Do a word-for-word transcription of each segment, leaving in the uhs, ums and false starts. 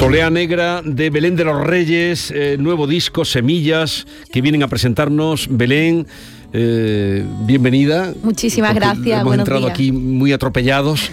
Solea Negra de Belén de los Reyes, eh, nuevo disco, Semillas, que vienen a presentarnos. Belén, eh, bienvenida. Muchísimas gracias, hemos buenos entrado días. aquí muy atropellados.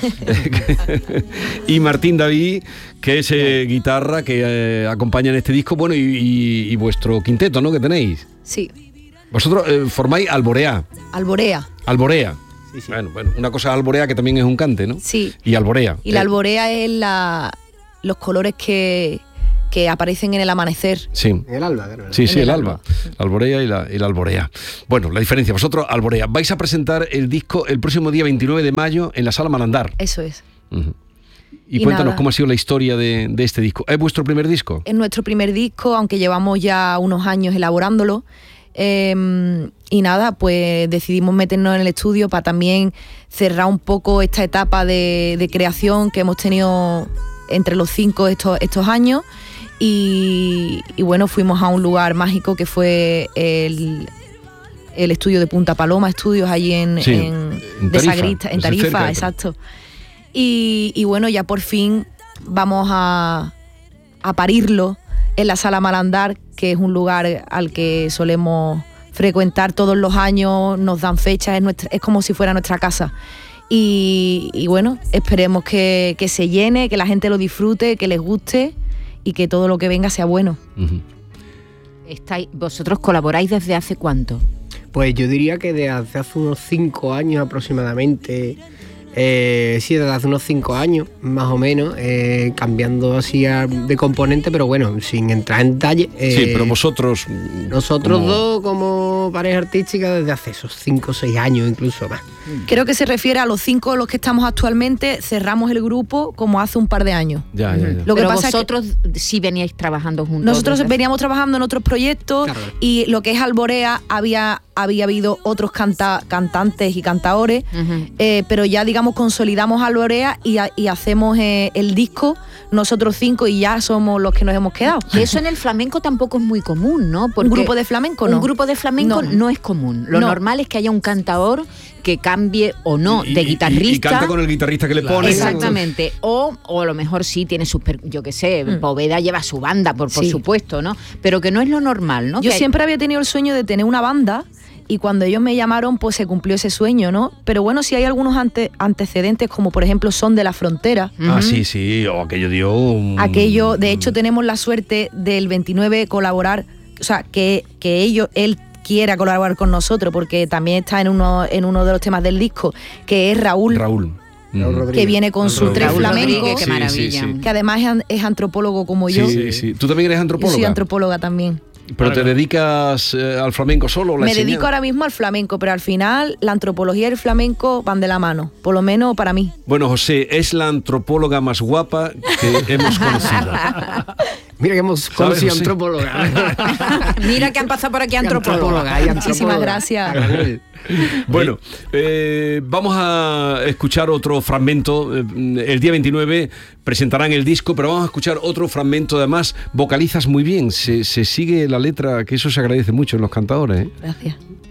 Y Martín David, que es eh, guitarra, que eh, acompaña en este disco, bueno, y, y, y vuestro quinteto, ¿no?, que tenéis. Sí. Vosotros eh, formáis Alborea. Alborea. Alborea. Sí, sí. Bueno, bueno, una cosa es Alborea, que también es un cante, ¿no? Sí. Y Alborea. Y la Eh, alborea es la, los colores que, que aparecen en el amanecer. Sí. En el alba, claro. Sí, sí, En el el alba. Alborea y la, y la alborea. Bueno, la diferencia. Vosotros, Alborea, vais a presentar el disco el próximo día veintinueve de mayo en la Sala Malandar. Eso es. Uh-huh. Y, Y cuéntanos nada. cómo ha sido la historia de, de este disco. ¿Es vuestro primer disco? Es nuestro primer disco, aunque llevamos ya unos años elaborándolo. Eh, y nada, pues decidimos meternos en el estudio para también cerrar un poco esta etapa de, de creación que hemos tenido entre los cinco estos, estos años. Y, y bueno, fuimos a un lugar mágico que fue el, el estudio de Punta Paloma, estudios allí en, Sí, en, en de Tarifa, Sagrista, en pues Tarifa, cerca de- exacto. Y, y bueno, ya por fin vamos a, a parirlo en la Sala Malandar, que es un lugar al que solemos frecuentar todos los años, nos dan fechas, es, nuestra, es como si fuera nuestra casa. Y, y bueno, esperemos que, que se llene, que la gente lo disfrute, que les guste y que todo lo que venga sea bueno. Uh-huh. Estáis, ¿Vosotros colaboráis desde hace cuánto? Pues yo diría que desde hace unos cinco años aproximadamente, eh, sí, desde hace unos cinco años más o menos, eh, cambiando así a- de componente, pero bueno, sin entrar en detalle. eh, Sí, pero vosotros... Nosotros como- dos como pareja artística desde hace esos cinco o seis años, incluso más. Creo que se refiere a los cinco los que estamos actualmente, cerramos el grupo como hace un par de años. Ya, ya, ya. Lo que Pero pasa es que vosotros sí veníais trabajando juntos. nosotros desde hace- veníamos trabajando en otros proyectos Claro. y lo que es Alborea había, había habido otros canta- cantantes y cantadores, Ujú. eh, pero ya digamos consolidamos Alborea y, ha- y hacemos eh, el disco nosotros cinco y ya somos los que nos hemos quedado. Que eso en el flamenco tampoco es muy común, ¿no? Porque ¿Un grupo de flamenco no? Un grupo de flamenco No. no, es común. Lo No. normal es que haya un cantador que cambie o no Y- de y- guitarrista. Y, y canta con el guitarrista que le pone. Exactamente. O, o a lo mejor sí tiene sus, per- yo qué sé, Mm. Poveda lleva su banda, por, por Sí. supuesto, ¿no? Pero que no es lo normal, ¿no? Yo Que hay- siempre había tenido el sueño de tener una banda y cuando ellos me llamaron pues se cumplió ese sueño, ¿no? Pero bueno, sí hay algunos ante- antecedentes como por ejemplo Son de la Frontera. Ah, Ujú. sí, sí. O aquello dio... un- Aquello, de hecho, tenemos la suerte del veintinueve colaborar, o sea, que, que ellos, él quiera colaborar con nosotros, porque también está en uno, en uno de los temas del disco, que es Raúl, Raúl. Raúl Mm. Rodríguez. que viene con su Raúl tres Raúl flamencos, Rodríguez, qué Sí, maravilla. sí, sí. que además es, an- es antropólogo como Sí, yo. sí, sí. ¿Tú también eres Y antropóloga? soy antropóloga también. ¿Pero te dedicas eh, al flamenco solo? o la Me enseñanza? dedico ahora mismo al flamenco, pero al final la antropología y el flamenco van de la mano, por lo menos para mí. Bueno, José, es la antropóloga más guapa que hemos conocido. Mira que hemos conocido José? antropóloga. Mira que han pasado por aquí antropólogos. hay Muchísimas antropóloga. gracias. Bueno, eh, vamos a escuchar otro fragmento. Eh, El día veintinueve presentarán el disco, pero vamos a escuchar otro fragmento. Además, vocalizas muy bien. Se, se sigue la letra, que eso se agradece mucho en los cantadores, ¿eh? Gracias.